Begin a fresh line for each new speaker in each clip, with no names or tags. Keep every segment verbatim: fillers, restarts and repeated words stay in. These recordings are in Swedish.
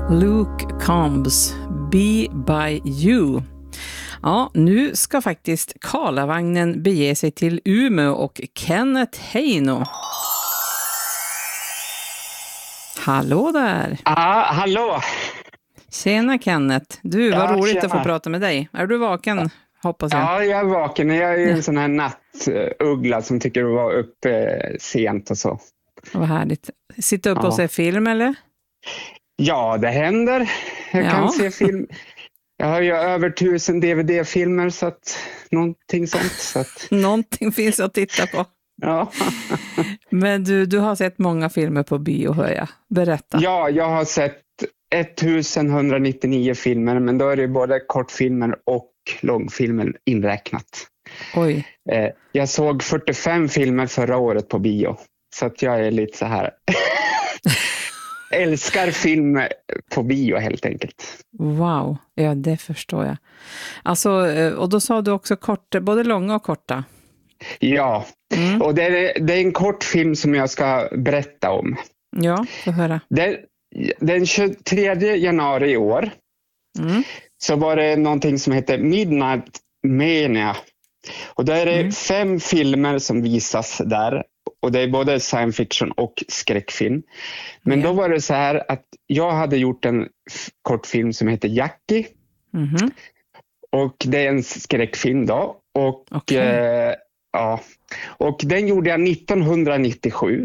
Luke Combs, Be By You. Ja, nu ska faktiskt Karlavagnen bege sig till Umeå och Kenneth Heino. Hallå där!
Ja, hallå!
Tjena Kenneth, du, vad
Ja,
roligt
tjena.
att få prata med dig. Är du vaken, hoppas jag?
Ja, jag är vaken. Jag är ju en sån här nattuggla som tycker att vara uppe sent och så.
Vad härligt. Sitta upp
Ja.
och se film, eller?
Ja, det händer. Jag
Ja.
kan se film. Jag har ju över tusen D V D-filmer, så att någonting sånt. Så att,
Någonting finns att titta på.
ja.
Men du, du har sett många filmer på bio, hör jag. Berätta.
ja, jag har sett etthundrahundranittionio filmer, men då är det både kortfilmer och långfilmer inräknat.
Oj.
Eh, jag såg fyrtiofem filmer förra året på bio, så att jag är lite så här... älskar film på bio helt enkelt.
Wow, ja det förstår jag. Alltså, och då sa du också kort, både långa och korta.
Ja,
Mm.
och det är, det är en kort film som jag ska berätta om.
Ja, få höra.
Den, den tjugotredje januari i år
Mm.
så var det någonting som heter Midnight Mania. Och då är det
Mm.
fem filmer som visas där. Och det är både science fiction och skräckfilm. Men
Ja.
då var det så här att jag hade gjort en f- kortfilm som heter Jackie.
Mhm.
Och det är en skräckfilm då. Och,
Okej.
eh, ja. och den gjorde jag nittonhundranittiosju.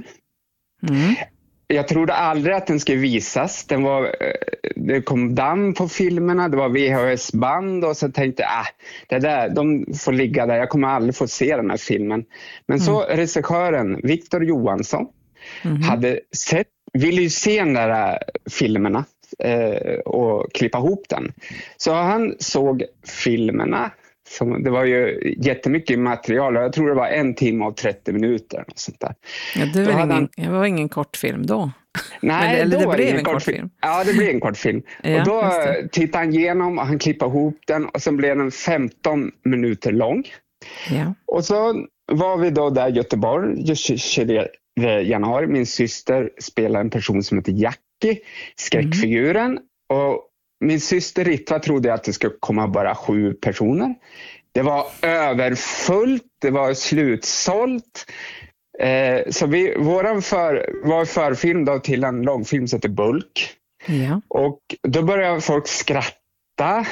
Mm.
Jag trodde aldrig att den skulle visas. Den var, eh, det kom damm på filmerna, det var V H S-band och så tänkte jag, ah, det där, de får ligga där. Jag kommer aldrig få se den här filmen. Men så regissören Victor Johansson
Mhm.
hade sett, ville ju se den där filmerna eh, och klippa ihop den. Så han såg filmerna. Som, det var ju jättemycket material och jag tror det var en timme och trettio minuter. Och sånt där.
Ja, det
Då
var,
hade
ingen,
han-
det var ingen kortfilm då.
Nej,
Eller- eller
då
det
var
blev
ingen
en kortfilm.
Ja, det blev en kortfilm.
Ja,
och då
just det.
tittade han igenom och han klippade ihop den och sen blev den femton minuter lång.
Ja.
Och så var vi då där i Göteborg, just tjugotredje januari. Min syster spelar en person som heter Jackie, skräckfiguren.
Mm.
Och min syster Ritva trodde att det skulle komma bara sju personer. Det var överfullt, det var slutsålt. Eh, så vi, våran för, var förfilm då till en långfilm som heter Bulk.
Ja.
Och då började folk skratta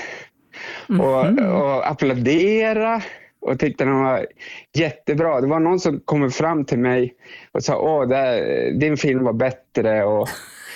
och,
Mhm.
och applådera och tyckte den var jättebra. Det var någon som kom fram till mig och sa, åh, det, din film var bättre. Och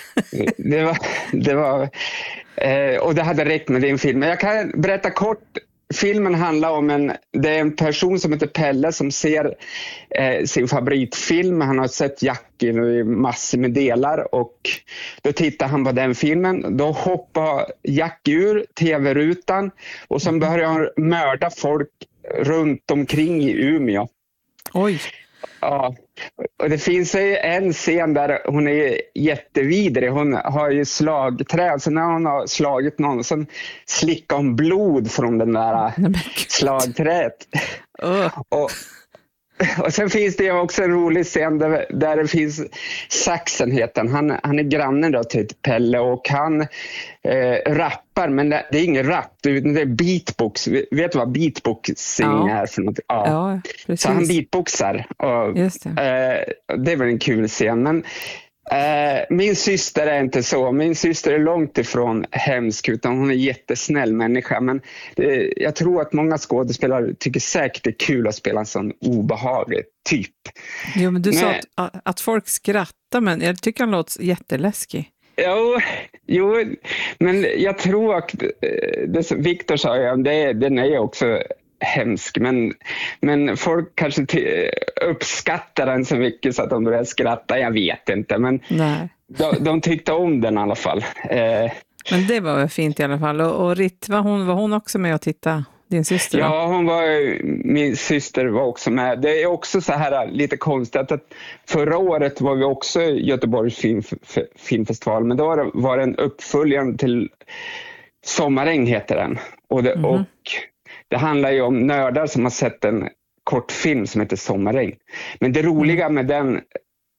det var, det var, eh, och det hade räckt med din film. Men jag kan berätta kort. Filmen handlar om en, det är en person som heter Pelle som ser eh, sin favoritfilm. Han har sett Jackie i massor med delar och då tittar han på den filmen. Då hoppar Jackie ur tv-rutan och sen börjar han mörda folk runt omkring i Umeå.
Oj.
Ja, och det finns ju en scen där hon är jättevidrig. Hon har ju slagträ, så när hon har slagit någon så slickar hon blod från den där
Nej, men gud.
slagträet.
Åh.
Och, och sen finns det ju också en rolig scen där, där det finns Saxen heter han. Han, han är grannen då till Pelle och han eh, rappar, men det, det är ingen rap, det är beatbox. Vet du vad beatboxing
Ja.
är för något? Ja.
Ja, precis.
Så han beatboxar. Och,
Just det.
eh, det är väl en kul scen. Men eh, min syster är inte så. Min syster är långt ifrån hemsk, utan hon är en jättesnäll människa. Men det, jag tror att många skådespelare tycker säkert det är kul att spela en sån obehaglig typ.
Jo, men du sa
Men-
att, att folk skrattar, men jag tycker han låter jätteläskig.
Jo, jo, men jag tror att eh, det som Victor sa, ja, det, den är också hemsk, men, men folk kanske t- uppskattar den så mycket så att de börjar skratta, jag vet inte, men
Nej.
de, de tyckte om den i alla fall. Eh,
Men det var väl fint i alla fall. Och, och Ritva, hon, var hon också med och titta? Din syster då?
ja, hon var, min syster var också med. Det är också så här lite konstigt att förra året var vi också i Göteborgs film, filmfestival, men då var det, var det en uppföljare till Sommaräng heter den. Och det,
Mhm.
och det handlar ju om nördar som har sett en kortfilm som heter Sommaräng. Men det roliga med den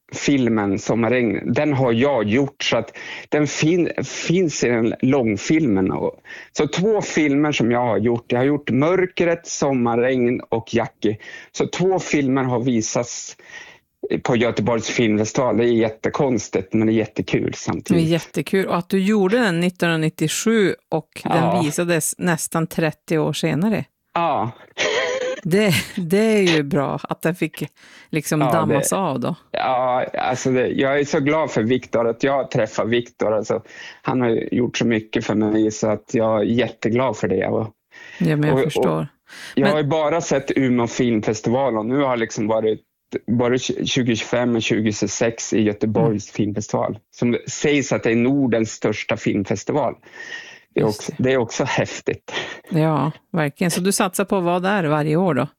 filmen Sommarregn, den har jag gjort så att den fin- finns i den långfilmen. Och, så två filmer som jag har gjort, jag har gjort Mörkret, Sommarregn och Jackie. Så två filmer har visats på Göteborgs filmfestival. Det är jättekonstigt men det är jättekul samtidigt.
Det är jättekul och att du gjorde den nittonhundranittiosju och
Ja.
den visades nästan trettio år senare.
Ja.
Det, det är ju bra att den fick liksom
Ja,
dammas
det-
av då.
Ja, alltså det, jag är så glad för Viktor att jag träffar Viktor. Alltså, han har gjort så mycket för mig så att jag är jätteglad för det. Och
Ja, men jag
Och-
förstår.
jag
Men-
har ju bara sett Umeå filmfestival och nu har jag liksom varit både tjugo tjugofem och tjugo tjugosex i Göteborgs filmfestival. Som sägs att det är Nordens största filmfestival. Det är
Just
också, det är också häftigt.
Ja, verkligen. Så du satsar på vad där varje år då?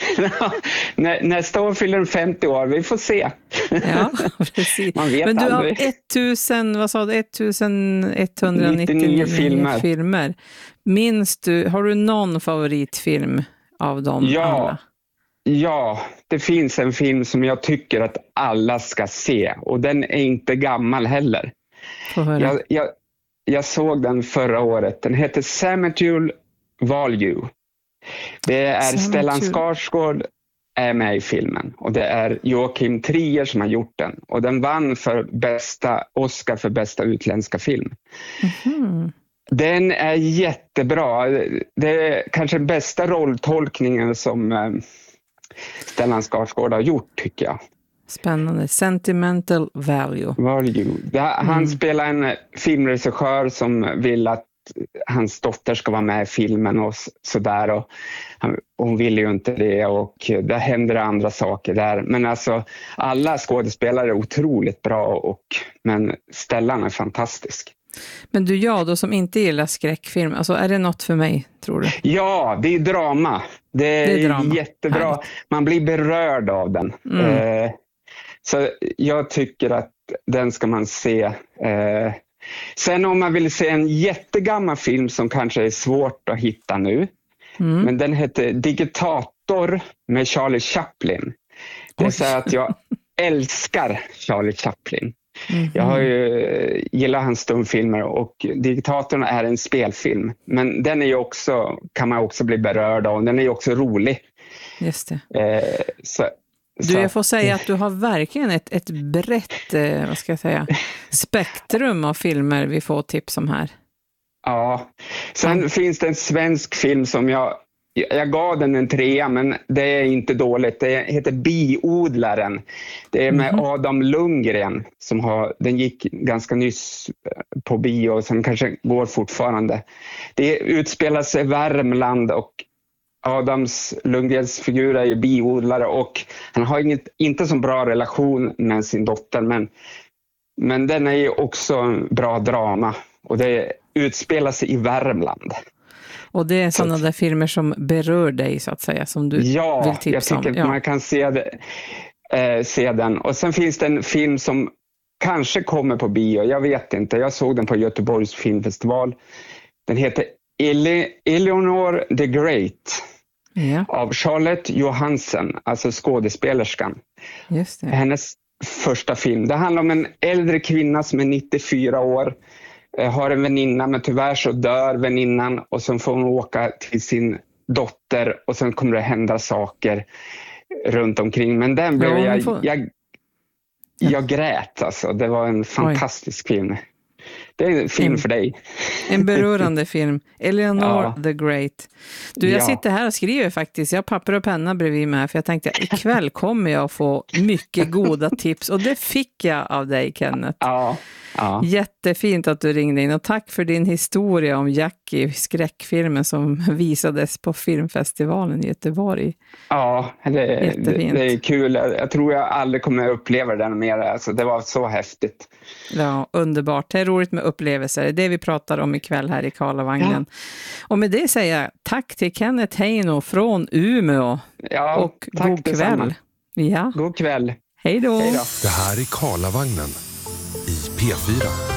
Nä, nästa år fyller den femtio år, vi får se.
Ja, precis.
Man vet
Men du har
aldrig.
tusen, vad sa du, ettusenetthundranittionio
nittionio filmer.
filmer. Minns du, har du någon favoritfilm av dem
Ja.
alla?
Ja, det finns en film som jag tycker att alla ska se och den är inte gammal heller.
Få höra.
Jag, jag, jag såg den förra året. Den heter Samuel Value. Det är
Samuel.
Stellan Skarsgård är med i filmen och det är Joakim Trier som har gjort den och den vann för bästa Oscar för bästa utländska film.
Mhm.
Den är jättebra. Det är kanske den bästa rolltolkningen som eh, Stellan Skarsgård har gjort tycker jag.
Spännande. Sentimental value.
Value. Det, han
Mm.
spelar en filmregissör som vill att hans dotter ska vara med i filmen och s- sådär. Och han, hon vill ju inte det och det händer andra saker där. Men alltså alla skådespelare är otroligt bra och, men Stellan är fantastisk.
Men du, jag då som inte gillar skräckfilm, alltså är det något för mig, tror du?
Ja, det är drama. Det är,
Det är drama.
jättebra.
Härligt.
Man blir berörd av den.
Mm.
Eh, så jag tycker att den ska man se. Eh, sen om man vill se en jättegammal film som kanske är svårt att hitta nu.
Mm.
Men den heter Diktator med Charlie Chaplin. Det är
Oj.
så att jag älskar Charlie Chaplin.
Mhm.
Jag har ju gillar hans stumfilmer och Diktatorn är en spelfilm. Men den är ju också, kan man också bli berörd av. Den är ju också rolig.
Just det.
Eh, så,
Du,
så
jag får säga att du har verkligen ett, ett brett, eh, vad ska jag säga, spektrum av filmer vi får tips om här.
Ja. Sen
Mm.
finns det en svensk film som jag, jag gav den en trea men det är inte dåligt. Det heter Biodlaren. Det är med
Mhm.
Adam Lundgren som har, den gick ganska nyss på bio och som kanske går fortfarande. Det utspelar sig i Värmland och Adams Lundgrens figur är ju biodlare och han har inget, inte så bra relation med sin dotter men, men den är ju också en bra drama och det utspelar sig i Värmland.
Och det är
Så
sådana
att-
där filmer som berör dig så att säga, som du vill
Ja, jag
tipsa
tycker
om.
att
Ja.
man kan se, det, eh, se den. Och sen finns det en film som kanske kommer på bio, jag vet inte. Jag såg den på Göteborgs filmfestival. Den heter Ele- Eleanor the Great
Ja,
av Charlotte Johansson, alltså skådespelerskan.
just det.
Hennes första film. Det handlar om en äldre kvinna som är nittiofyra år. eh, Har en väninna men tyvärr så dör väninnan och så får hon åka till sin dotter och sen kommer det hända saker runt omkring. Men den blev
Ja, hon
jag,
får-
jag, jag grät alltså. Det var en fantastisk film. Det är en film
En-
för dig.
En berörande film. Eleanor
Ja.
the Great. Du, jag
Ja.
sitter här och skriver faktiskt. Jag har papper och penna bredvid mig här, för jag tänkte att ikväll kommer jag få mycket goda tips. Och det fick jag av dig, Kenneth.
Ja, ja.
Jättefint att du ringde in och tack för din historia om Jackie, skräckfilmen som visades på filmfestivalen i Göteborg.
Ja, det, det,
Jättefint.
det är kul. Jag tror jag aldrig kommer uppleva den mer. Alltså, det var så häftigt.
Ja, underbart. Det är roligt med upplevelser. Det är det vi pratar om ikväll här i Karlavagnen. Och med det säger jag tack till Kenneth Heino från Umeå.
Ja,
Och
tack
god
detsamma.
kväll. Ja,
God kväll.
hej då.
Hej då.
Det här är Karlavagnen i P fyra.